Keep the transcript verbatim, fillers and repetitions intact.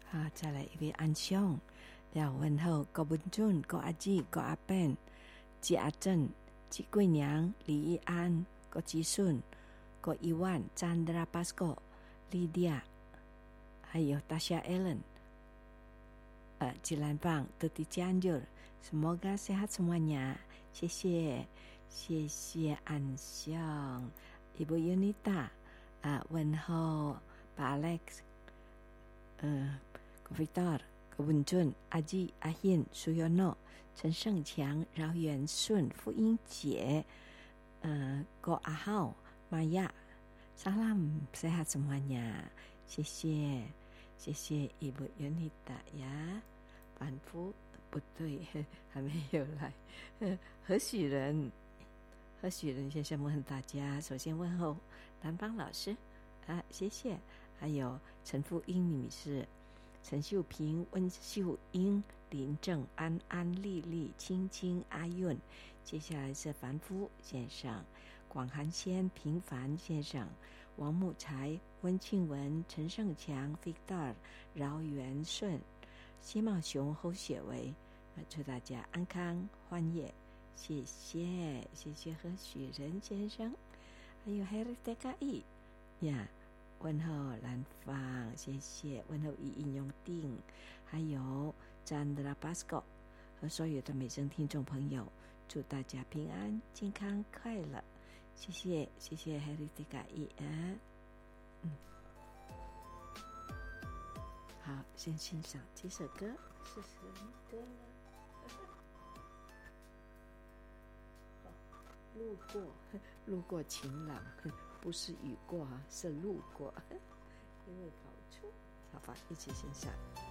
好，再来一位安兄，要问候郭文俊、郭阿姊、郭阿笨、季阿正、季桂娘、李义安、郭吉顺、郭伊万、Chandra Pasco、Lydia， 还有 Tasha Ellen， 呃，吉兰棒、Tuti Cianjur，semoga sehat semuanya， 谢谢，谢谢安兄。Ibu Yunita， 啊，问候把 Alex， 呃。Victor、郭文俊、阿基、阿hin苏尤诺、陈胜强、饶元顺、傅英姐、呃、郭阿浩、玛雅、Salam sehat semuanya， 谢谢，谢谢Ibu Yunita呀。反复不对，还没有来。何许人？何许人先生问大家，首先问候南邦老师啊，谢谢，还有陈富英女士。陈秀平、温秀英、林正安、安丽丽、青青、阿润，接下来是凡夫先生、广寒仙、平凡先生、王木才、温庆文、陈胜强、Victor、饶元顺、谢茂雄、侯雪薇，祝大家安康欢悦，谢谢，谢谢何许仁先生，还有 Harry T K I 呀。问候兰芳，谢谢。问候以应用定，还有 Chandra Pasco 和所有的美声听众朋友，祝大家平安、健康、快乐。谢谢，谢谢 Harry T K I 啊，嗯，好，先欣赏这首歌是什么歌呢？路过，路过晴朗。不是雨过啊，是路过，因为跑出。好吧，一起欣赏。